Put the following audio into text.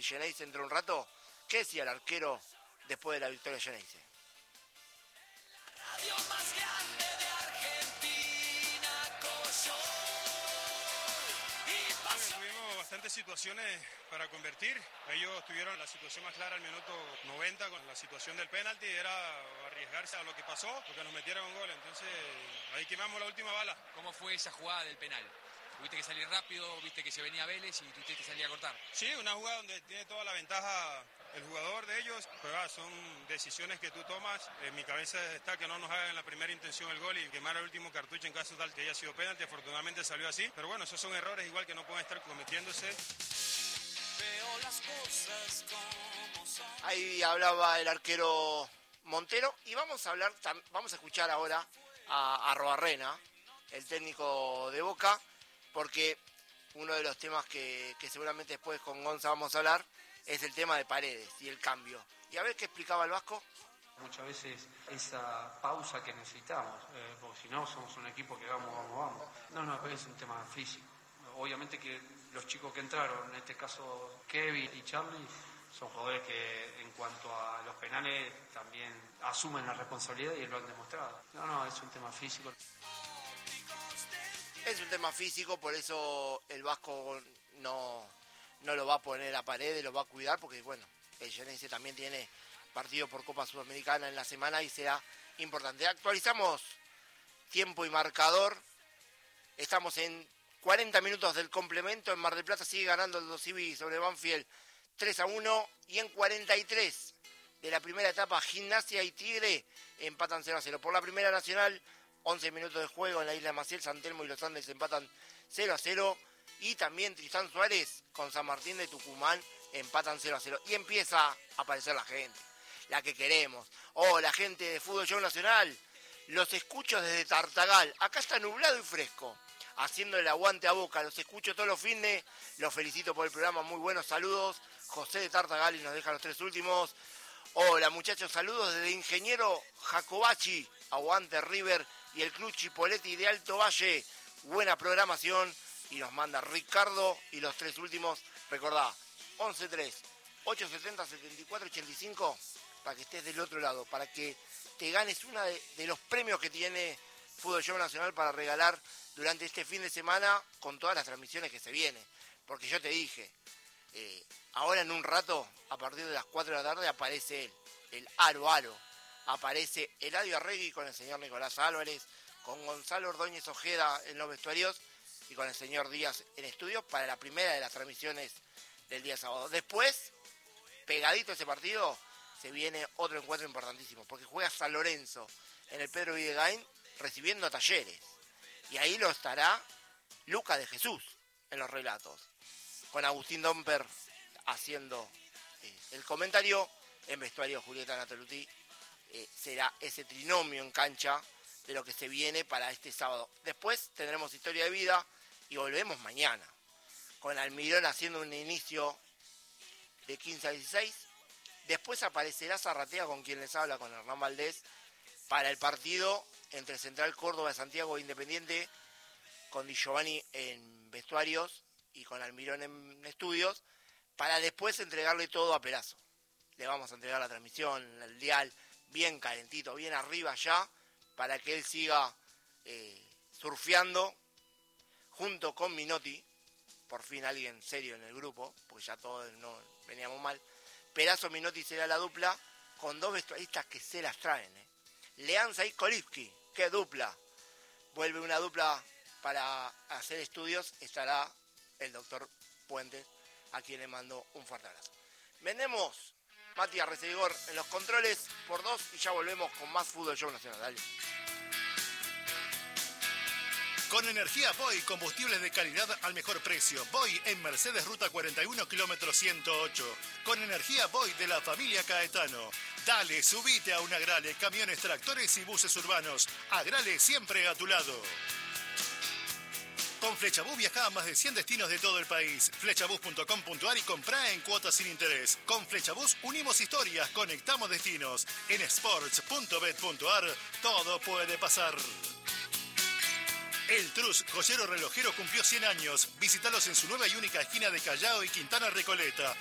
del Geneise dentro de un rato. ¿Qué decía el arquero después de la victoria de Geneise? Radio más grande de Argentina, Coyo. Tuvimos bastantes situaciones para convertir. Ellos tuvieron la situación más clara al minuto 90 con la situación del penalti. Era arriesgarse a lo que pasó, porque nos metieron un gol. Entonces ahí quemamos la última bala. ¿Cómo fue esa jugada del penal? Tuviste que salir rápido, viste que se venía Vélez y tuviste que salir a cortar. Sí, una jugada donde tiene toda la ventaja el jugador de ellos, pero son decisiones que tú tomas. En mi cabeza está que no nos hagan en la primera intención el gol y quemar el último cartucho en caso tal que haya sido penalti. Afortunadamente salió así, pero bueno, esos son errores igual que no pueden estar cometiéndose. Veo las cosas como son. Ahí hablaba el arquero Montero y vamos a escuchar ahora a Arrobarrena, el técnico de Boca, porque uno de los temas que seguramente después con Gonza vamos a hablar es el tema de Paredes y el cambio. Y a ver qué explicaba el Vasco. Muchas veces esa pausa que necesitamos, porque si no somos un equipo que vamos. No, es un tema físico. Obviamente que los chicos que entraron, en este caso Kevin y Charlie, son jugadores que en cuanto a los penales también asumen la responsabilidad y lo han demostrado. No, es un tema físico. Es un tema físico, por eso el Vasco no lo va a poner a Paredes, lo va a cuidar, porque bueno, el Geneise también tiene partido por Copa Sudamericana en la semana y será importante. Actualizamos tiempo y marcador. Estamos en 40 minutos del complemento. En Mar del Plata sigue ganando el Dosivi sobre Banfield 3-1. Y en 43 de la primera etapa, Gimnasia y Tigre empatan 0-0. Por la Primera Nacional, 11 minutos de juego en la Isla de Maciel, San Telmo y Los Andes empatan 0-0. Y también Tristán Suárez con San Martín de Tucumán empatan 0-0. Y empieza a aparecer la gente, la que queremos. La gente de Fútbol Show Nacional. Los escucho desde Tartagal. Acá está nublado y fresco, haciendo el aguante a Boca. Los escucho todos los fines. Los felicito por el programa. Muy buenos saludos. José de Tartagal y nos deja los 3 últimos. Hola muchachos, saludos desde Ingeniero Jacobachi. Aguante River y el Club Chipoletti de Alto Valle. Buena programación. Y nos manda Ricardo y los 3 últimos. Recordá, 11-3-870-7485 para que estés del otro lado, para que te ganes uno de los premios que tiene Fútbol Show Nacional para regalar durante este fin de semana con todas las transmisiones que se vienen. Porque yo te dije, ahora en un rato, a partir de las 4 de la tarde, aparece el Aro. Aparece Eladio Arregui con el señor Nicolás Álvarez, con Gonzalo Ordóñez Ojeda en los vestuarios y con el señor Díaz en estudios para la primera de las transmisiones del día sábado. Después, pegadito a ese partido, se viene otro encuentro importantísimo, porque juega San Lorenzo en el Pedro Videgain recibiendo a Talleres. Y ahí lo estará Luca de Jesús en los relatos, con Agustín Domper haciendo el comentario. En vestuario Julieta Natoluti. Será ese trinomio en cancha de lo que se viene para este sábado. Después tendremos Historia de Vida y volvemos mañana con Almirón haciendo un inicio de 15 a 16. Después aparecerá Zarratea, con quien les habla, con Hernán Valdés, para el partido entre Central Córdoba de Santiago e Independiente, con Di Giovanni en vestuarios y con Almirón en estudios, para después entregarle todo a Perazo. Le vamos a entregar la transmisión, el dial, bien calentito, bien arriba ya, para que él siga surfeando junto con Minotti. Por fin alguien serio en el grupo, porque ya todos no veníamos mal. Perazo Minotti será la dupla, con 2 vestuaristas que se las traen. Leanza y Kolipski, qué dupla. Vuelve una dupla para hacer estudios, estará el doctor Puentes, a quien le mando un fuerte abrazo. Vendemos Matías Recibidor en los controles por 2 y ya volvemos con más Fútbol Show Nacional. Dale. Con energía Boy, combustibles de calidad al mejor precio. Boy en Mercedes Ruta 41, kilómetro 108. Con energía Boy de la familia Caetano. Dale, subite a un Agrale, camiones, tractores y buses urbanos. Agrale siempre a tu lado. Con Flechabús viaja a más de 100 destinos de todo el país. Flechabús.com.ar y comprá en cuotas sin interés. Con Flechabús unimos historias, conectamos destinos. En sports.bet.ar todo puede pasar. El Trus, joyero relojero, cumplió 100 años. Visítalos en su nueva y única esquina de Callao y Quintana Recoleta.